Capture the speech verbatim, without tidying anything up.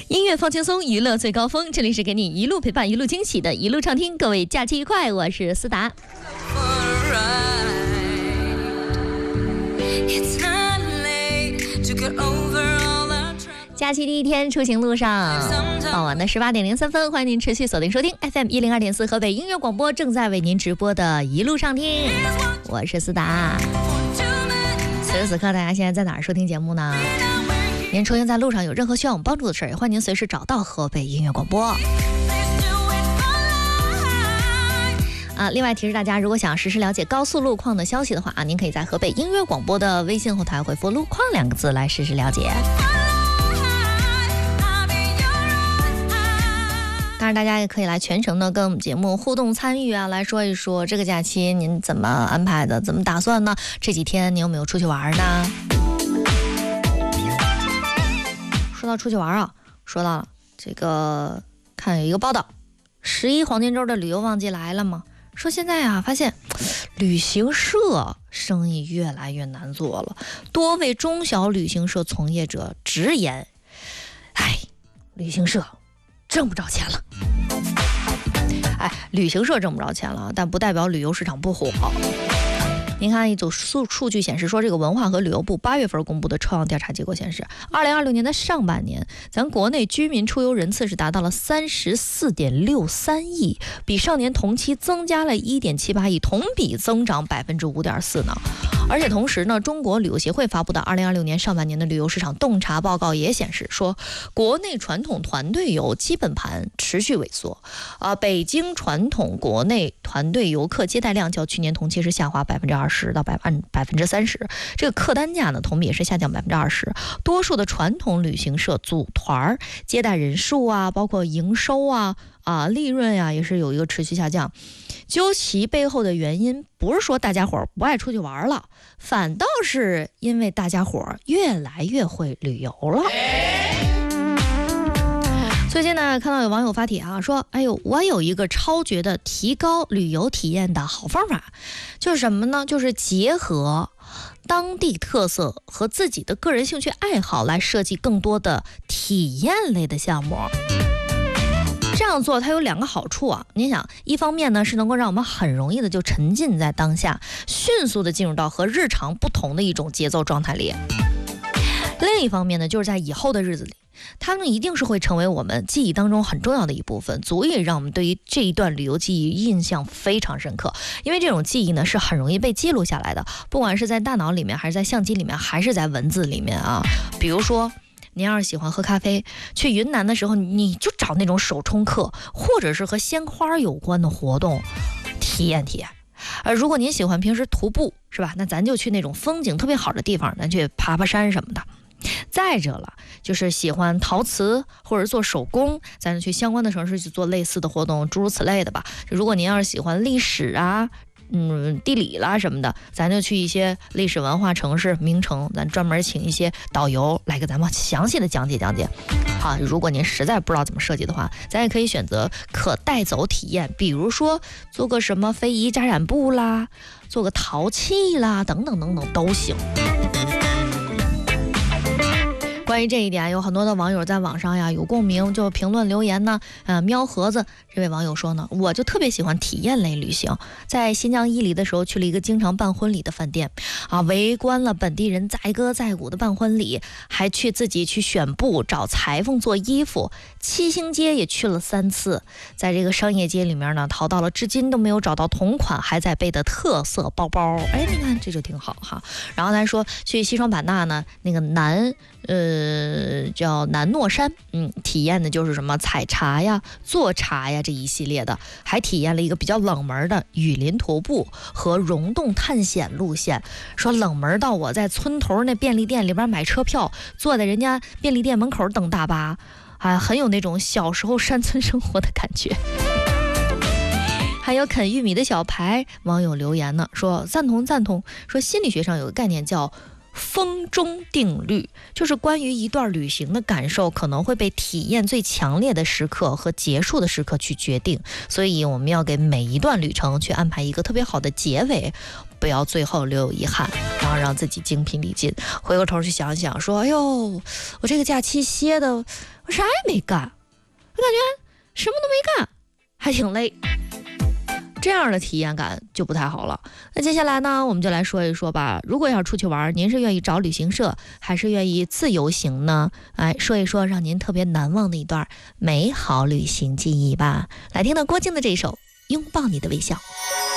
音乐放轻松，娱乐最高峰，这里是给你一路陪伴一路惊喜的一路畅听，各位假期愉快，我是思达。假期第一天，出行路上，傍晚的十八点零三分，欢迎您持续锁定收听 F M 一零二点四河北音乐广播，正在为您直播的一路畅听，我是思达。此时此刻，大家现在在哪儿收听节目呢？您出行在路上有任何需要我们帮助的事儿，也欢迎您随时找到河北音乐广播。啊，另外提示大家，如果想实时了解高速路况的消息的话啊，您可以在河北音乐广播的微信后台回复“路况”两个字来实时了解。当然，大家也可以来全程的跟我们节目互动参与啊，来说一说这个假期您怎么安排的，怎么打算呢？这几天你有没有出去玩呢？说到出去玩啊，说到了这个，看有一个报道，十一黄金周的旅游旺季来了吗？说现在啊，发现旅行社生意越来越难做了，多位中小旅行社从业者直言，哎，旅行社挣不着钱了。哎，旅行社挣不着钱了，但不代表旅游市场不火。您看，一组数数据显示说，这个文化和旅游部八月份公布的抽样调查结果显示，二零二六年的上半年，咱国内居民出游人次是达到了三十四点六三亿，比上年同期增加了一点七八亿，同比增长百分之五点四呢。而且同时呢，中国旅游协会发布的二零二六年上半年的旅游市场洞察报告也显示说，国内传统团队游基本盘持续萎缩，啊、呃，北京传统国内团队游客接待量较去年同期是下滑百分之二十到百分百分之三十，这个客单价呢，同比也是下降百分之二十。多数的传统旅行社组团接待人数啊，包括营收啊啊利润呀、啊，也是有一个持续下降。究其背后的原因，不是说大家伙不爱出去玩了，反倒是因为大家伙越来越会旅游了。最近呢，看到有网友发帖啊，说，哎呦，我有一个超绝的提高旅游体验的好方法，就是什么呢？就是结合当地特色和自己的个人兴趣爱好来设计更多的体验类的项目。这样做它有两个好处啊，你想，一方面呢是能够让我们很容易的就沉浸在当下，迅速的进入到和日常不同的一种节奏状态里。另一方面呢，就是在以后的日子里，他们一定是会成为我们记忆当中很重要的一部分，足以让我们对于这一段旅游记忆印象非常深刻。因为这种记忆呢是很容易被记录下来的，不管是在大脑里面，还是在相机里面，还是在文字里面啊。比如说，您要是喜欢喝咖啡，去云南的时候，你就找那种手冲课，或者是和鲜花有关的活动，体验体验。而如果您喜欢平时徒步，是吧？那咱就去那种风景特别好的地方，咱去爬爬山什么的。再者了，就是喜欢陶瓷或者做手工，咱就去相关的城市去做类似的活动，诸如此类的吧。如果您要是喜欢历史啊，嗯，地理啦什么的，咱就去一些历史文化城市名城，咱专门请一些导游来给咱们详细的讲解讲解。好，如果您实在不知道怎么设计的话，咱也可以选择可带走体验，比如说做个什么非遗扎染布啦，做个陶器啦，等等等等都行。关于这一点，有很多的网友在网上呀有共鸣，就评论留言呢。呃，喵盒子这位网友说呢，我就特别喜欢体验类旅行，在新疆伊犁的时候去了一个经常办婚礼的饭店啊，围观了本地人载歌载舞的办婚礼，还去自己去选布找裁缝做衣服。七星街也去了三次，在这个商业街里面呢，淘到了至今都没有找到同款还在背的特色包包。哎，你看这就挺好哈。然后咱说去西双版纳呢，那个南呃叫南诺山，嗯，体验的就是什么采茶呀、做茶呀这一系列的，还体验了一个比较冷门的雨林徒步和溶洞探险路线。说冷门到我在村头那便利店里边买车票，坐在人家便利店门口等大巴。啊，很有那种小时候山村生活的感觉。还有啃玉米的小排，网友留言呢，说赞同赞同，说心理学上有个概念叫风中定律，就是关于一段旅行的感受可能会被体验最强烈的时刻和结束的时刻去决定，所以我们要给每一段旅程去安排一个特别好的结尾，不要最后留有遗憾，然后让自己精疲力尽。回过头去想想说，哎呦，我这个假期歇的我啥也没干，我感觉什么都没干，还挺累，这样的体验感就不太好了。那接下来呢，我们就来说一说吧，如果要出去玩，您是愿意找旅行社还是愿意自由行呢？哎，说一说让您特别难忘的一段美好旅行记忆吧。来听到郭靖的这一首《拥抱你的微笑》。